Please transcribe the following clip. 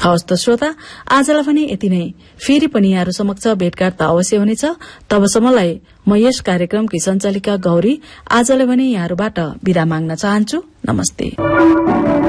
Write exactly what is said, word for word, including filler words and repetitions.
हवस् त श्रोता, आजलाई भने यति नै। फेरि पनि यहाँहरू समक्ष भेटघाट त अवश्य हुनेछ। तबसम्मलाई म यस कार्यक्रमकी सञ्चालिका गौरी आजलाई भने यहाँहरूबाट विदा माग्न चाहन्छु। नमस्ते।